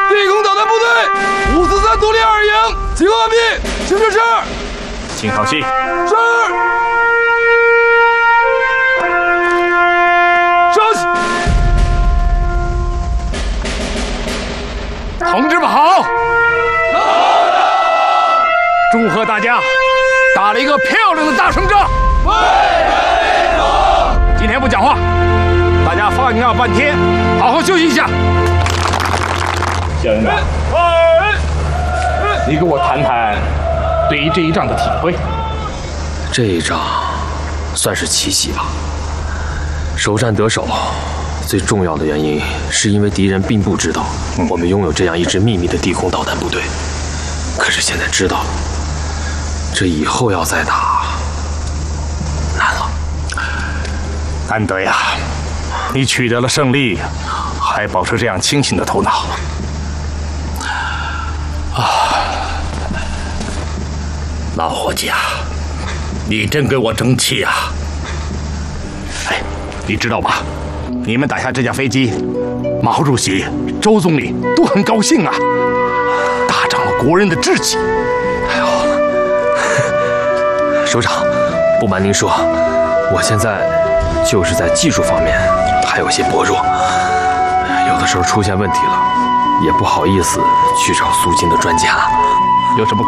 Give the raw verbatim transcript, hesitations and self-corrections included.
地空导弹部队五四三独立二营集合完毕，请指示。 请稍息。 是。升起。 同志们好！祝贺大家打了一个漂亮的大胜仗！ 为人民服。 今天不讲话，大家放假半天，好好休息一下。小营长，你给我谈谈对于这一仗的体会。 这一仗算是奇袭吧。首战得手，最重要的原因是因为敌人并不知道我们拥有这样一支秘密的地空导弹部队。可是现在知道了，这以后要再打难了。 难得呀，你取得了胜利，还保持这样清醒的头脑。啊，老伙计啊，你真给我争气啊！哎，你知道吗？你们打下这架飞机，毛主席、周总理都很高兴啊，大涨了国人的志气。 太好了，首长，不瞒您说，我现在就是在技术方面还有些薄弱，有的时候出现问题了，也不好意思去找苏军的专家。 有什么